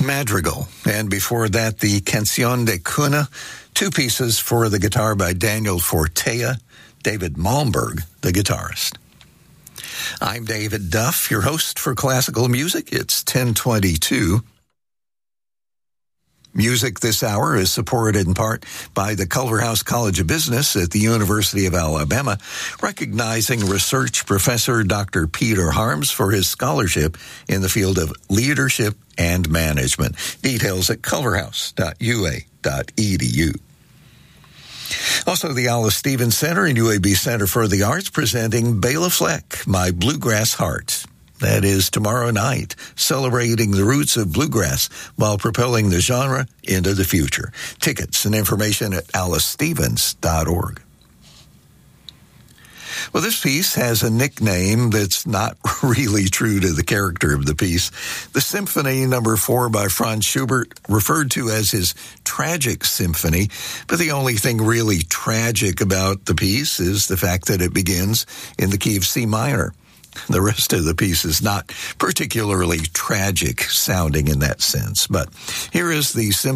Madrigal, and before that, the Canción de Cuna, two pieces for the guitar by Daniel Fortea, David Malmberg, the guitarist. I'm David Duff, your host for Classical Music. It's 10:22. Music this hour is supported in part by the Culverhouse College of Business at the University of Alabama, recognizing research professor Dr. Peter Harms for his scholarship in the field of leadership and management. Details at culverhouse.ua.edu. Also, the Alice Stevens Center and UAB Center for the Arts presenting Bela Fleck, My Bluegrass Heart. That is tomorrow night, celebrating the roots of bluegrass while propelling the genre into the future. Tickets and information at alicestevens.org. Well, this piece has a nickname that's not really true to the character of the piece. The Symphony No. 4 by Franz Schubert, referred to as his tragic symphony, but the only thing really tragic about the piece is the fact that it begins in the key of C minor. The rest of the piece is not particularly tragic sounding in that sense, but here is the symphony.